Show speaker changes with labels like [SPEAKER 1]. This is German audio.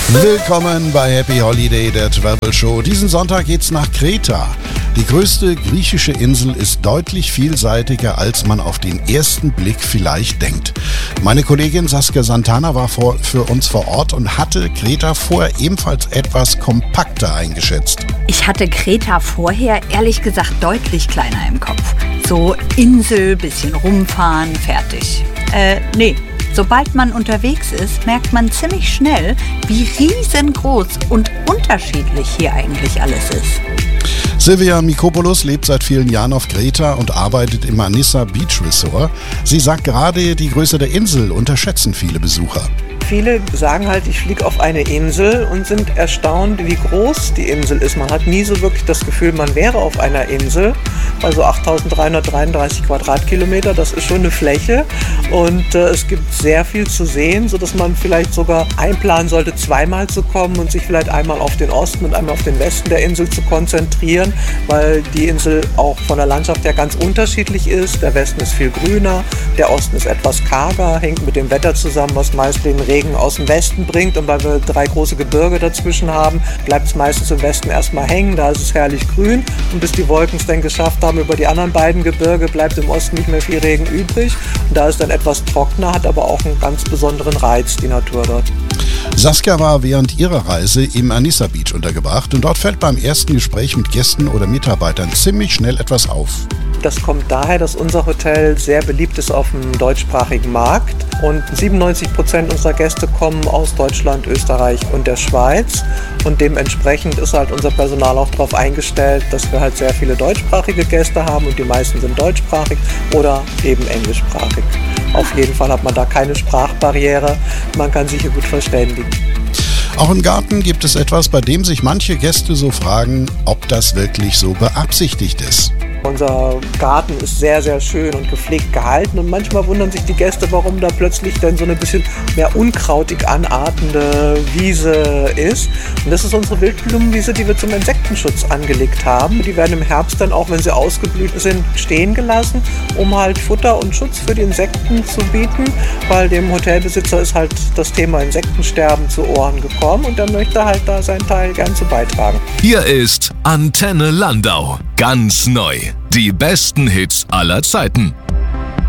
[SPEAKER 1] Willkommen bei Happy Holiday, der Travel Show. Diesen Sonntag geht's nach Kreta. Die größte griechische Insel ist deutlich vielseitiger, als man auf den ersten Blick vielleicht denkt. Meine Kollegin Saskia Santana war für uns vor Ort und hatte Kreta vorher ebenfalls etwas kompakter eingeschätzt.
[SPEAKER 2] Ich hatte Kreta vorher ehrlich gesagt deutlich kleiner im Kopf. So Insel, bisschen rumfahren, fertig. Nee. Sobald man unterwegs ist, merkt man ziemlich schnell, wie riesengroß und unterschiedlich hier eigentlich alles ist.
[SPEAKER 1] Silvia Mikopoulos lebt seit vielen Jahren auf Kreta und arbeitet im Anissa Beach Resort. Sie sagt, gerade die Größe der Insel unterschätzen viele Besucher.
[SPEAKER 3] Viele sagen halt, ich fliege auf eine Insel und sind erstaunt, wie groß die Insel ist. Man hat nie so wirklich das Gefühl, man wäre auf einer Insel. Also 8.333 Quadratkilometer, das ist schon eine Fläche. Und es gibt sehr viel zu sehen, sodass man vielleicht sogar einplanen sollte, zweimal zu kommen und sich vielleicht einmal auf den Osten und einmal auf den Westen der Insel zu konzentrieren, weil die Insel auch von der Landschaft her ganz unterschiedlich ist. Der Westen ist viel grüner, der Osten ist etwas karger, hängt mit dem Wetter zusammen, was meist den Regen aus dem Westen bringt, und weil wir 3 große Gebirge dazwischen haben, bleibt es meistens im Westen erstmal hängen, da ist es herrlich grün, und bis die Wolken es dann geschafft haben über die anderen beiden Gebirge, bleibt im Osten nicht mehr viel Regen übrig, und da ist dann etwas trockener, hat aber auch einen ganz besonderen Reiz, die Natur dort.
[SPEAKER 1] Saskia war während ihrer Reise im Anissa Beach untergebracht, und dort fällt beim ersten Gespräch mit Gästen oder Mitarbeitern ziemlich schnell etwas auf.
[SPEAKER 3] Das kommt daher, dass unser Hotel sehr beliebt ist auf dem deutschsprachigen Markt, und 97% unserer Gäste kommen aus Deutschland, Österreich und der Schweiz, und dementsprechend ist halt unser Personal auch darauf eingestellt, dass wir halt sehr viele deutschsprachige Gäste haben, und die meisten sind deutschsprachig oder eben englischsprachig. Auf jeden Fall hat man da keine Sprachbarriere, man kann sich hier gut verständigen.
[SPEAKER 1] Auch im Garten gibt es etwas, bei dem sich manche Gäste so fragen, ob das wirklich so beabsichtigt ist.
[SPEAKER 3] Unser Garten ist sehr, sehr schön und gepflegt gehalten, und manchmal wundern sich die Gäste, warum da plötzlich dann so eine bisschen mehr unkrautig anartende Wiese ist. Und das ist unsere Wildblumenwiese, die wir zum Insektenschutz angelegt haben. Die werden im Herbst dann auch, wenn sie ausgeblüht sind, stehen gelassen, um halt Futter und Schutz für die Insekten zu bieten, weil dem Hotelbesitzer ist halt das Thema Insektensterben zu Ohren gekommen, und er möchte halt da seinen Teil gern zu beitragen.
[SPEAKER 4] Hier ist Antenne Landau. Ganz neu. Die besten Hits aller Zeiten.